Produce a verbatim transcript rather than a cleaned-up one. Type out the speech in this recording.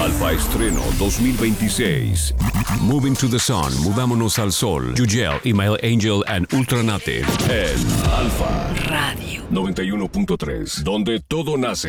Alfa Estreno dos mil veintiséis. Moving to the Sun, Mudámonos al Sol. Yugel, Email Angel and Ultranative. En Alfa Radio noventa y uno punto tres, donde todo nace.